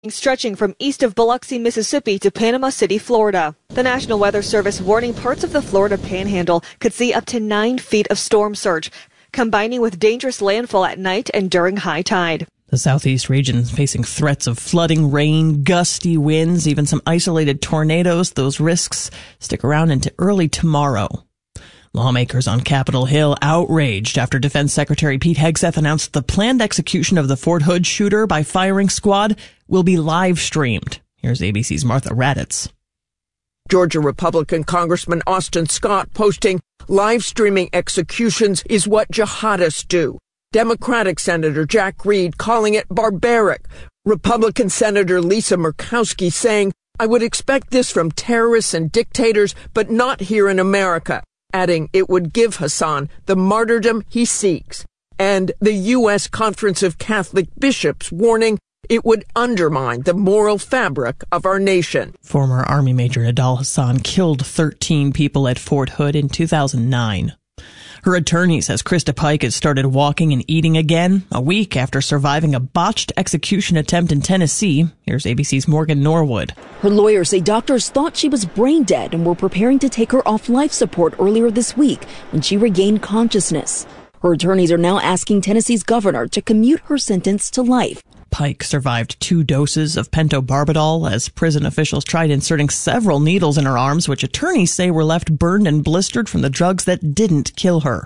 stretching from east of Biloxi, Mississippi to Panama City, Florida. The National Weather Service warning parts of the Florida Panhandle could see up to 9 feet of storm surge, combining with dangerous landfall at night and during high tide. The southeast region is facing threats of flooding, rain, gusty winds, even some isolated tornadoes. Those risks stick around into early tomorrow. Lawmakers on Capitol Hill outraged after Defense Secretary Pete Hegseth announced the planned execution of the Fort Hood shooter by firing squad will be live streamed. Here's ABC's Martha Raddatz. Georgia Republican Congressman Austin Scott posting, live streaming executions is what jihadists do. Democratic Senator Jack Reed calling it barbaric. Republican Senator Lisa Murkowski saying, I would expect this from terrorists and dictators, but not here in America. Adding it would give Hassan the martyrdom he seeks. And the U.S. Conference of Catholic Bishops warning it would undermine the moral fabric of our nation. Former Army Major Nidal Hasan killed 13 people at Fort Hood in 2009. Her attorney says Krista Pike has started walking and eating again a week after surviving a botched execution attempt in Tennessee. Here's ABC's Morgan Norwood. Her lawyers say doctors thought she was brain dead and were preparing to take her off life support earlier this week when she regained consciousness. Her attorneys are now asking Tennessee's governor to commute her sentence to life. Pike survived 2 doses of pentobarbital as prison officials tried inserting several needles in her arms, which attorneys say were left burned and blistered from the drugs that didn't kill her.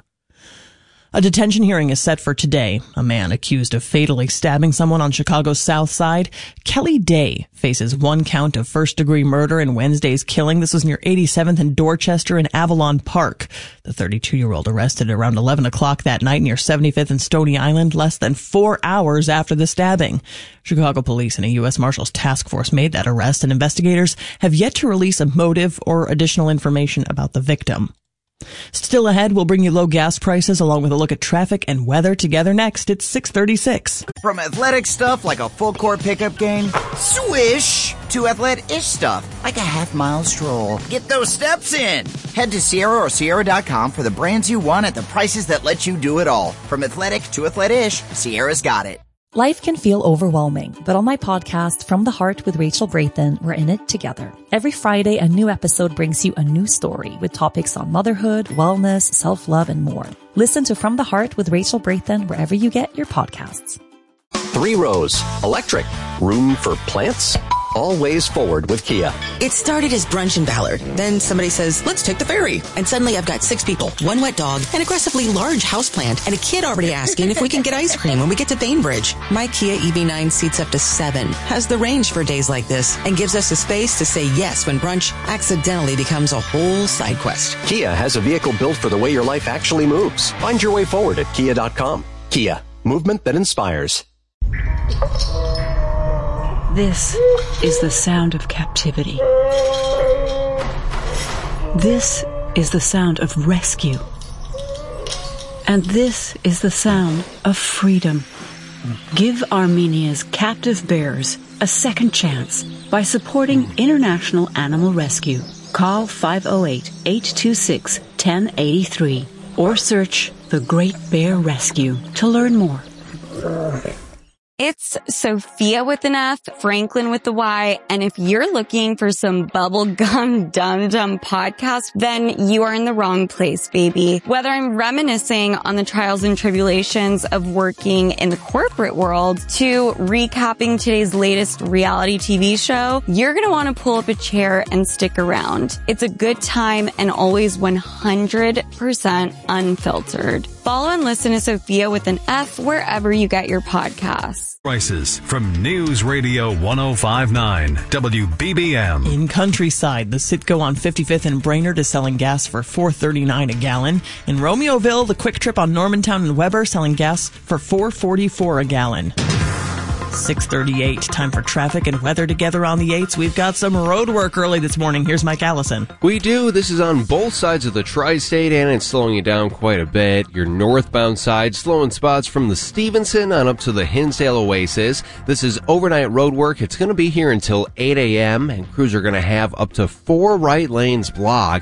A detention hearing is set for today. A man accused of fatally stabbing someone on Chicago's South Side, Kelly Day, faces 1 count of first-degree murder in Wednesday's killing. This was near 87th and Dorchester in Avalon Park. The 32-year-old arrested around 11 o'clock that night near 75th and Stony Island, less than 4 hours after the stabbing. Chicago police and a U.S. Marshals task force made that arrest, and investigators have yet to release a motive or additional information about the victim. Still ahead, we'll bring you low gas prices along with a look at traffic and weather together next. It's 6:36. From athletic stuff like a full-court pickup game, swish, to athletic-ish stuff like a half-mile stroll. Get those steps in. Head to Sierra or Sierra.com for the brands you want at the prices that let you do it all. From athletic to athletic-ish, Sierra's got it. Life can feel overwhelming, but on my podcast, From the Heart with Rachel Brathen, we're in it together. Every Friday, a new episode brings you a new story with topics on motherhood, wellness, self-love, and more. Listen to From the Heart with Rachel Brathen wherever you get your podcasts. 3 rows, electric, room for plants. All ways forward with Kia. It started as brunch in Ballard. Then somebody says, let's take the ferry. And suddenly I've got 6 people, 1 wet dog, an aggressively large houseplant, and a kid already asking if we can get ice cream when we get to Bainbridge. My Kia EV9 seats up to 7, has the range for days like this, and gives us the space to say yes when brunch accidentally becomes a whole side quest. Kia has a vehicle built for the way your life actually moves. Find your way forward at Kia.com. Kia, movement that inspires. This is the sound of captivity. This is the sound of rescue. And this is the sound of freedom. Give Armenia's captive bears a second chance by supporting International Animal Rescue. Call 508-826-1083 or search The Great Bear Rescue to learn more. It's Sophia with an F, Franklin with the Y, and if you're looking for some bubblegum dum-dum podcast, then you are in the wrong place, baby. Whether I'm reminiscing on the trials and tribulations of working in the corporate world to recapping today's latest reality TV show, you're going to want to pull up a chair and stick around. It's a good time and always 100% unfiltered. Follow and listen to Sophia with an F wherever you get your podcasts. Prices from News Radio 105.9 WBBM. In Countryside, the Citgo on 55th and Brainerd is selling gas for $4.39 a gallon. In Romeoville, the Quick Trip on Normantown and Weber selling gas for $4.44 a gallon. 6:38. Time for traffic and weather together on the 8s. We've got some road work early this morning. Here's Mike Allison. We do. This is on both sides of the tri-state, and it's slowing you down quite a bit. Your northbound side, slowing spots from the Stevenson on up to the Hinsdale Oasis. This is overnight road work. It's going to be here until 8 a.m., and crews are going to have up to 4 right lanes blocked.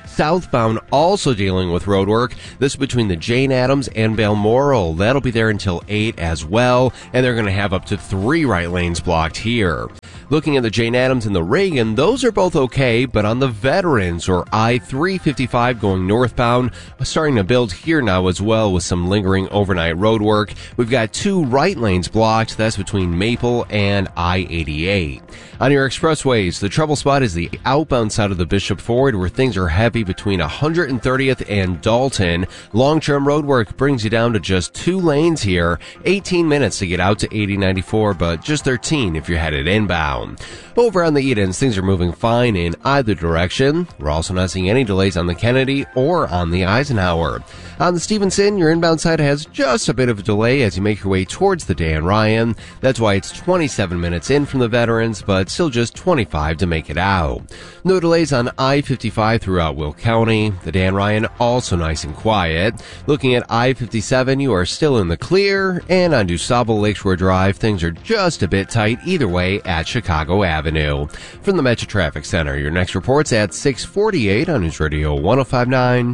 Southbound also dealing with road work. This between the Jane Addams and Balmoral. That'll be there until 8 as well, and they're going to have up to 3 right lanes blocked here. Looking at the Jane Addams and the Reagan, those are both okay, but on the Veterans or I-355 going northbound, starting to build here now as well with some lingering overnight road work. We've got 2 right lanes blocked. That's between Maple and I-88. On your expressways, the trouble spot is the outbound side of the Bishop Ford, where things are heavy between 130th and Dalton. Long-term road work brings you down to just 2 lanes here. 18 minutes to get out to 8094, but just 13 if you're headed inbound. Over on the Edens, things are moving fine in either direction. We're also not seeing any delays on the Kennedy or on the Eisenhower. On the Stevenson, your inbound side has just a bit of a delay as you make your way towards the Dan Ryan. That's why it's 27 minutes in from the Veterans, but still just 25 to make it out. No delays on I-55 throughout Will County. The Dan Ryan also nice and quiet. Looking at I-57, you are still in the clear, and on DuSable Lakeshore Drive, things are just a bit tight either way at Chicago Avenue. From the Metro Traffic Center, your next report's at 6:48 on News Radio 105.9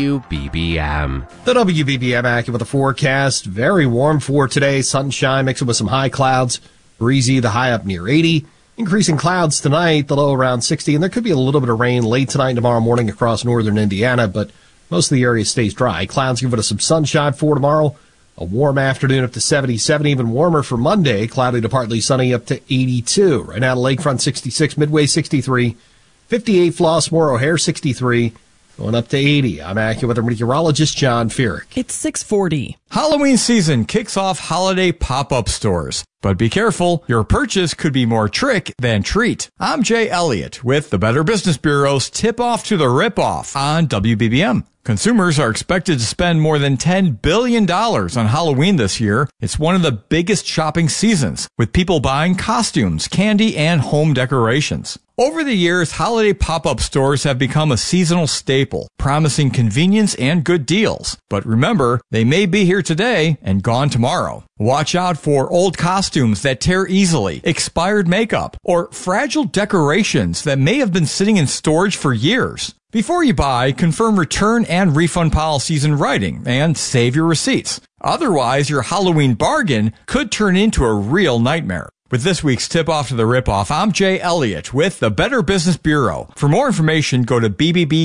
WBBM. The WBBM Acura with the forecast. Very warm for today. Sunshine mixing with some high clouds. Breezy, the high up near 80. Increasing clouds tonight, the low around 60. And there could be a little bit of rain late tonight and tomorrow morning across northern Indiana, but most of the area stays dry. Clouds giving us some sunshine for tomorrow. A warm afternoon up to 77, even warmer for Monday. Cloudy to partly sunny up to 82. Right now, Lakefront 66, Midway 63, 58 Flossmoor, O'Hare 63. Going up to 80. I'm AccuWeather meteorologist John Feerick. It's 6:40. Halloween season kicks off holiday pop-up stores. But be careful, your purchase could be more trick than treat. I'm Jay Elliott with the Better Business Bureau's Tip-Off to the Rip-Off on WBBM. Consumers are expected to spend more than $10 billion on Halloween this year. It's one of the biggest shopping seasons, with people buying costumes, candy, and home decorations. Over the years, holiday pop-up stores have become a seasonal staple, promising convenience and good deals. But remember, they may be here today and gone tomorrow. Watch out for old costumes that tear easily, expired makeup, or fragile decorations that may have been sitting in storage for years. Before you buy, confirm return and refund policies in writing and save your receipts. Otherwise, your Halloween bargain could turn into a real nightmare. With this week's Tip-Off to the Rip-Off, I'm Jay Elliott with the Better Business Bureau. For more information, go to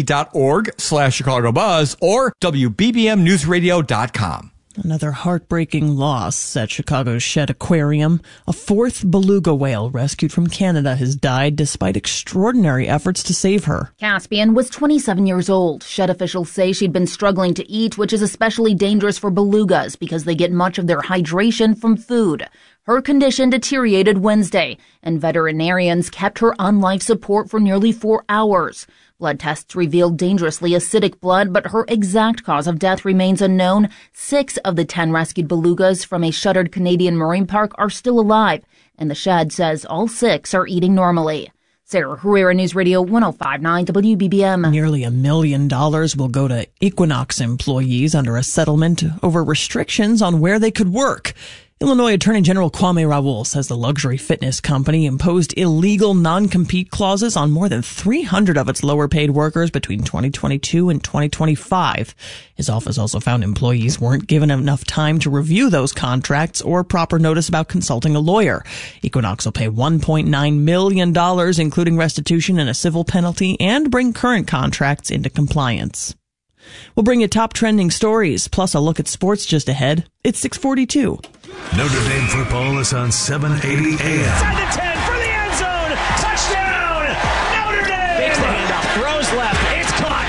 bbb.org/ChicagoBuzz or WBBMNewsRadio.com. Another heartbreaking loss at Chicago's Shedd Aquarium. A 4th beluga whale rescued from Canada has died despite extraordinary efforts to save her. Caspian was 27 years old. Shedd officials say she'd been struggling to eat, which is especially dangerous for belugas because they get much of their hydration from food. Her condition deteriorated Wednesday, and veterinarians kept her on life support for nearly 4 hours. Blood tests revealed dangerously acidic blood, but her exact cause of death remains unknown. 6 of the 10 rescued belugas from a shuttered Canadian marine park are still alive, and the Shedd says all 6 are eating normally. Sarah Herrera, News Radio 105.9 WBBM. Nearly $1 million will go to Equinox employees under a settlement over restrictions on where they could work. Illinois Attorney General Kwame Raoul says the luxury fitness company imposed illegal non-compete clauses on more than 300 of its lower-paid workers between 2022 and 2025. His office also found employees weren't given enough time to review those contracts or proper notice about consulting a lawyer. Equinox will pay $1.9 million, including restitution and a civil penalty, and bring current contracts into compliance. We'll bring you top trending stories, plus a look at sports just ahead. It's 6:42. Notre Dame football is on 780 AM. Inside the 10 for the end zone. Touchdown, Notre Dame. Takes the handoff, throws left. It's caught.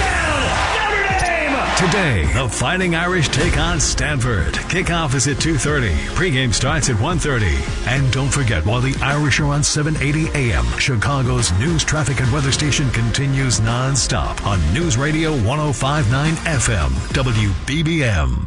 Touchdown, Notre Dame. Today, the Fighting Irish take on Stanford. Kickoff is at 2:30. Pregame starts at 1:30. And don't forget, while the Irish are on 780 AM, Chicago's news, traffic, and weather station continues nonstop on News Radio 105.9 FM, WBBM.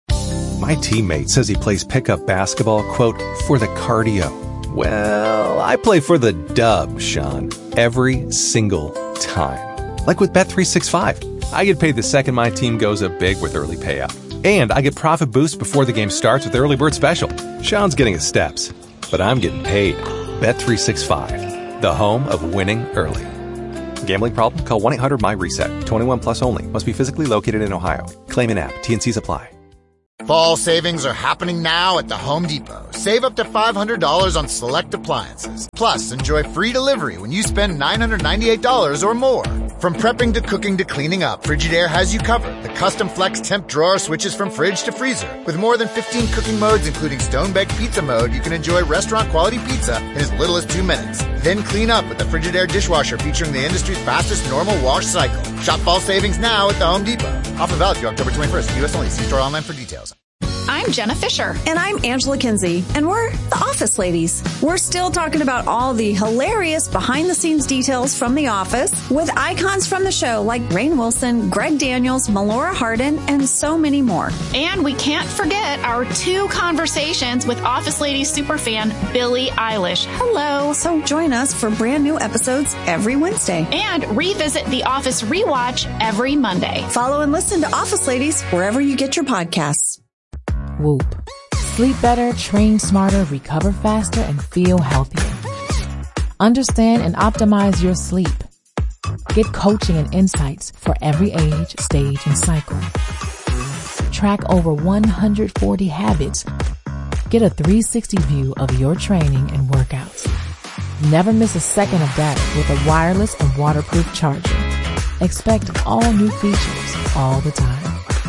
My teammate says he plays pickup basketball, quote, for the cardio. Well, I play for the dub, Sean, every single time. Like with Bet365. I get paid the second my team goes up big with early payout. And I get profit boosts before the game starts with Early Bird Special. Sean's getting his steps, but I'm getting paid. Bet365, the home of winning early. Gambling problem? Call 1-800-MY-RESET. 21 plus only. Must be physically located in Ohio. Claim in app. T&Cs apply. Fall savings are happening now at the Home Depot. Save up to $500 on select appliances. Plus, enjoy free delivery when you spend $998 or more. From prepping to cooking to cleaning up, Frigidaire has you covered. The custom flex temp drawer switches from fridge to freezer. With more than 15 cooking modes, including stone-baked pizza mode, you can enjoy restaurant-quality pizza in as little as 2 minutes. Then clean up with the Frigidaire dishwasher featuring the industry's fastest normal wash cycle. Shop fall savings now at the Home Depot. Offer valid through October 21st. U.S. only. See store online for details. I'm Jenna Fisher. And I'm Angela Kinsey. And we're the Office Ladies. We're still talking about all the hilarious behind-the-scenes details from The Office with icons from the show like Rainn Wilson, Greg Daniels, Melora Hardin, and so many more. And we can't forget our 2 conversations with Office Ladies superfan Billie Eilish. Hello. So join us for brand new episodes every Wednesday. And revisit The Office Rewatch every Monday. Follow and listen to Office Ladies wherever you get your podcasts. Whoop. Sleep better, train smarter, recover faster, and feel healthier. Understand and optimize your sleep. Get coaching and insights for every age, stage, and cycle. Track over 140 habits. Get a 360 view of your training and workouts. Never miss a second of data with a wireless and waterproof charger. Expect all new features all the time.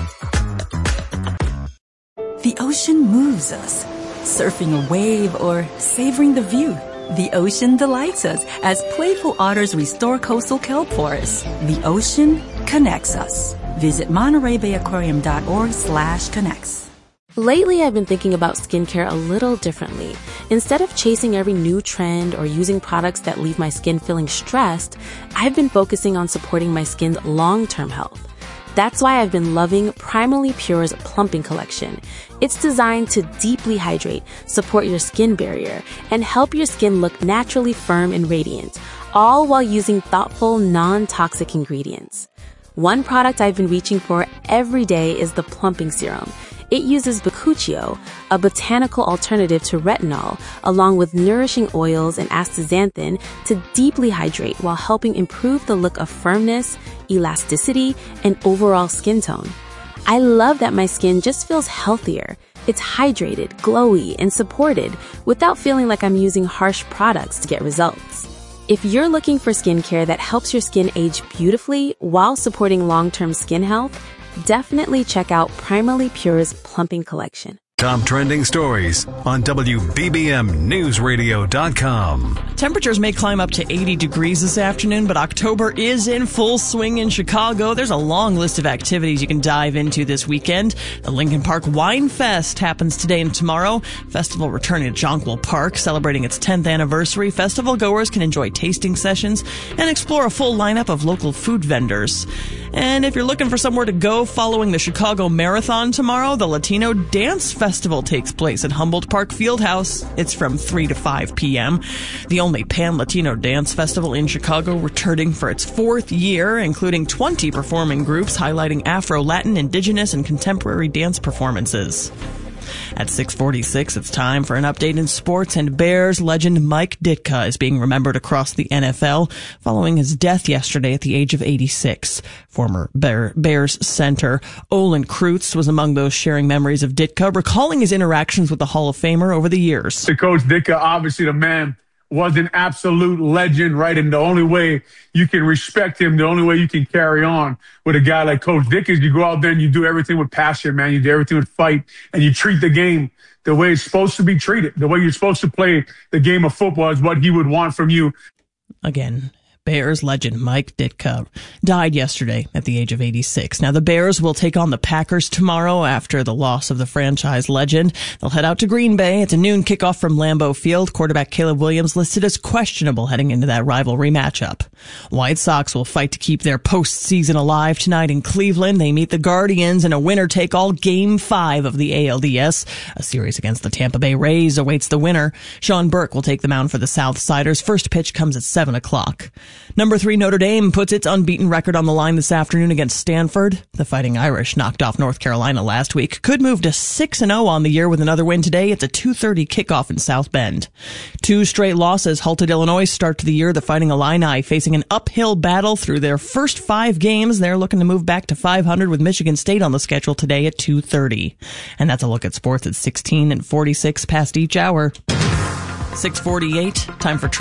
The ocean moves us. Surfing a wave or savoring the view. The ocean delights us as playful otters restore coastal kelp forests. The ocean connects us. Visit MontereyBayAquarium.org/connects. Lately, I've been thinking about skincare a little differently. Instead of chasing every new trend or using products that leave my skin feeling stressed, I've been focusing on supporting my skin's long-term health. That's why I've been loving Primally Pure's Plumping Collection. It's designed to deeply hydrate, support your skin barrier, and help your skin look naturally firm and radiant, all while using thoughtful, non-toxic ingredients. One product I've been reaching for every day is the Plumping Serum. It uses bakuchiol, a botanical alternative to retinol, along with nourishing oils and astaxanthin to deeply hydrate while helping improve the look of firmness, elasticity, and overall skin tone. I love that my skin just feels healthier. It's hydrated, glowy, and supported without feeling like I'm using harsh products to get results. If you're looking for skincare that helps your skin age beautifully while supporting long-term skin health, definitely check out Primally Pure's Plumping Collection. Top trending stories on WBBMNewsRadio.com. Temperatures may climb up to 80 degrees this afternoon, but October is in full swing in Chicago. There's a long list of activities you can dive into this weekend. The Lincoln Park Wine Fest happens today and tomorrow. Festival returning to Jonquil Park, celebrating its 10th anniversary. Festival goers can enjoy tasting sessions and explore a full lineup of local food vendors. And if you're looking for somewhere to go following the Chicago Marathon tomorrow, the Latino Dance Festival takes place at Humboldt Park Fieldhouse. It's from 3 to 5 p.m. The only Pan-Latino dance festival in Chicago, returning for its 4th year, including 20 performing groups highlighting Afro-Latin, Indigenous, and contemporary dance performances. At 6:46, it's time for an update in sports, and Bears legend Mike Ditka is being remembered across the NFL following his death yesterday at the age of 86. Former Bears center Olin Kreutz was among those sharing memories of Ditka, recalling his interactions with the Hall of Famer over the years. Coach Ditka, obviously the man was an absolute legend, right? And the only way you can respect him, the only way you can carry on with a guy like Coach Dick is you go out there and you do everything with passion, man. You do everything with fight, and you treat the game the way it's supposed to be treated. The way you're supposed to play the game of football is what he would want from you. Again, Bears legend Mike Ditka died yesterday at the age of 86. Now, the Bears will take on the Packers tomorrow after the loss of the franchise legend. They'll head out to Green Bay. It's a noon kickoff from Lambeau Field. Quarterback Caleb Williams listed as questionable heading into that rivalry matchup. White Sox will fight to keep their postseason alive tonight in Cleveland. They meet the Guardians in a winner-take-all Game 5 of the ALDS. A series against the Tampa Bay Rays awaits the winner. Sean Burke will take the mound for the Southsiders. First pitch comes at 7 o'clock. Number 3 Notre Dame puts its unbeaten record on the line this afternoon against Stanford. The Fighting Irish knocked off North Carolina last week. Could move to 6-0 on the year with another win today. It's a 2:30 kickoff in South Bend. 2 straight losses halted Illinois' start to the year. The Fighting Illini facing facing an uphill battle through their first 5 games. They're looking to move back to 500 with Michigan State on the schedule today at 2:30. And that's a look at sports at 16 and 46 past each hour. 6:48, time for